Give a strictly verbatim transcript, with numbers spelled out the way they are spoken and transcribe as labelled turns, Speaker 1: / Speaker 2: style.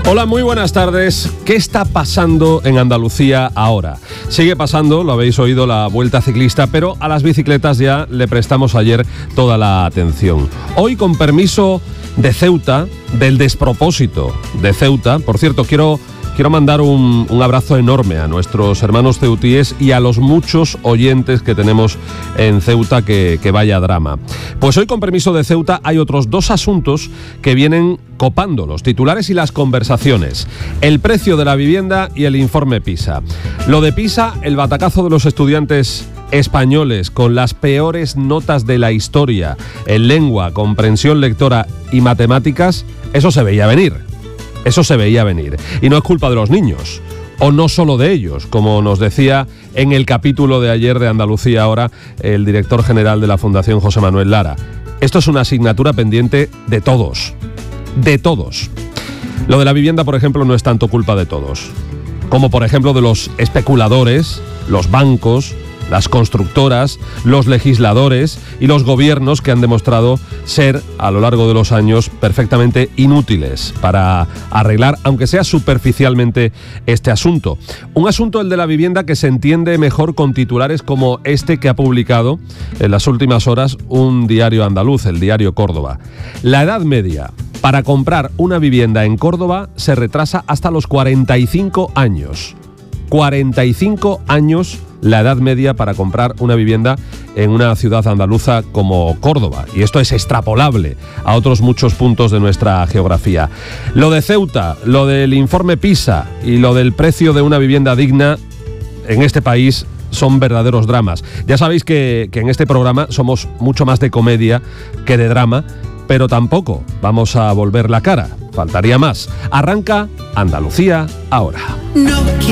Speaker 1: Hola, muy buenas tardes. ¿Qué está pasando en Andalucía ahora? Sigue pasando, lo habéis oído, la Vuelta Ciclista, pero a las bicicletas ya le prestamos ayer toda la atención. Hoy, con permiso de Ceuta, del despropósito de Ceuta, por cierto, quiero... Quiero mandar un, un abrazo enorme a nuestros hermanos ceutíes y a los muchos oyentes que tenemos en Ceuta, que, que vaya drama. Pues hoy, con permiso de Ceuta, hay otros dos asuntos que vienen copando los titulares y las conversaciones. El precio de la vivienda y el informe PISA. Lo de PISA, el batacazo de los estudiantes españoles con las peores notas de la historia en lengua, comprensión lectora y matemáticas, eso se veía venir. Eso se veía venir. Y no es culpa de los niños, o no solo de ellos, como nos decía en el capítulo de ayer de Andalucía Ahora el director general de la Fundación José Manuel Lara. Esto es una asignatura pendiente de todos, de todos. Lo de la vivienda, por ejemplo, no es tanto culpa de todos, como por ejemplo de los especuladores, los bancos, las constructoras, los legisladores y los gobiernos, que han demostrado ser, a lo largo de los años, perfectamente inútiles para arreglar, aunque sea superficialmente, este asunto. Un asunto, el de la vivienda, que se entiende mejor con titulares como este que ha publicado en las últimas horas un diario andaluz, el diario Córdoba. La edad media para comprar una vivienda en Córdoba se retrasa hasta los cuarenta y cinco años. cuarenta y cinco años la edad media para comprar una vivienda en una ciudad andaluza como Córdoba. Y esto es extrapolable a otros muchos puntos de nuestra geografía. Lo de Ceuta, lo del informe PISA y lo del precio de una vivienda digna en este país son verdaderos dramas. Ya sabéis que, que en este programa somos mucho más de comedia que de drama, pero tampoco vamos a volver la cara. Faltaría más. Arranca Andalucía Ahora. No.